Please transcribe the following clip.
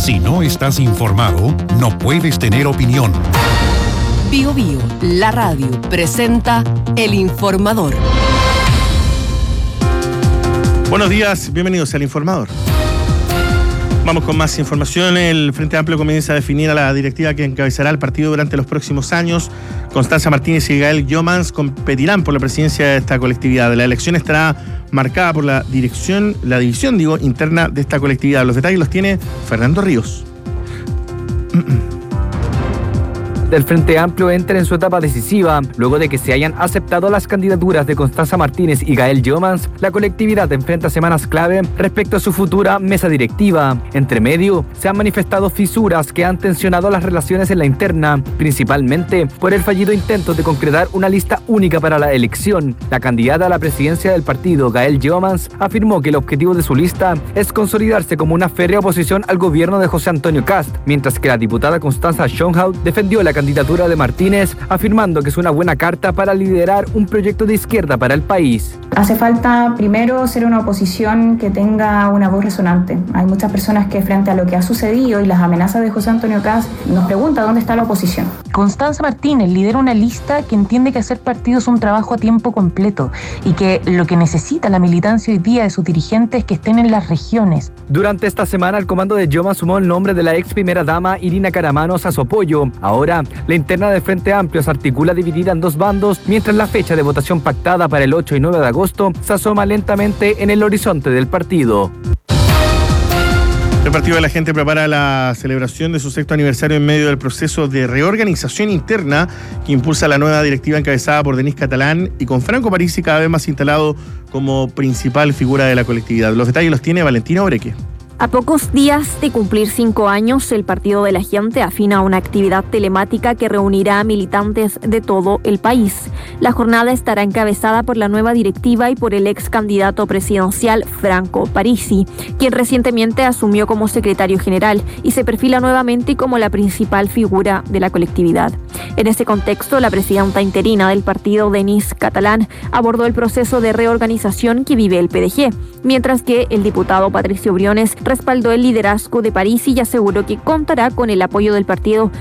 Si no estás informado, no puedes tener opinión. Bío Bío, la radio, presenta El Informador. Buenos días, bienvenidos al Informador. Vamos con más información. El Frente Amplio comienza a definir a la directiva que encabezará el partido durante los próximos años. Constanza Martínez y Gael Jomans competirán por la presidencia de esta colectividad. La elección estará marcada por la división interna de esta colectividad. Los detalles los tiene Fernando Ríos. El Frente Amplio entra en su etapa decisiva. Luego de que se hayan aceptado las candidaturas de Constanza Martínez y Gael Jomans, la colectividad enfrenta semanas clave respecto a su futura mesa directiva. Entre medio, se han manifestado fisuras que han tensionado las relaciones en la interna, principalmente por el fallido intento de concretar una lista única para la elección. La candidata a la presidencia del partido, Gael Jomans, afirmó que el objetivo de su lista es consolidarse como una férrea oposición al gobierno de José Antonio Kast, mientras que la diputada Constanza Schönhaut defendió la candidatura de Martínez, afirmando que es una buena carta para liderar un proyecto de izquierda para el país. Hace falta primero ser una oposición que tenga una voz resonante. Hay muchas personas que frente a lo que ha sucedido y las amenazas de José Antonio Kast nos preguntan dónde está la oposición. Constanza Martínez lidera una lista que entiende que hacer partido es un trabajo a tiempo completo y que lo que necesita la militancia hoy día de sus dirigentes es que estén en las regiones. Durante esta semana el comando de Jomans sumó el nombre de la ex primera dama Irina Caramanos a su apoyo. Ahora, la interna del Frente Amplio se articula dividida en dos bandos, mientras la fecha de votación pactada para el 8 y 9 de agosto se asoma lentamente en el horizonte del partido. El Partido de la Gente prepara la celebración de su 6º aniversario en medio del proceso de reorganización interna que impulsa la nueva directiva encabezada por Denise Catalán y con Franco Parisi cada vez más instalado como principal figura de la colectividad. Los detalles los tiene Valentina Oreque. A pocos días de cumplir 5 años, el Partido de la Gente afina una actividad telemática que reunirá a militantes de todo el país. La jornada estará encabezada por la nueva directiva y por el ex candidato presidencial Franco Parisi, quien recientemente asumió como secretario general y se perfila nuevamente como la principal figura de la colectividad. En ese contexto, la presidenta interina del partido, Denise Catalán, abordó el proceso de reorganización que vive el PDG, mientras que el diputado Patricio Briones respaldó el liderazgo de Parisi y aseguró que contará con el apoyo del partido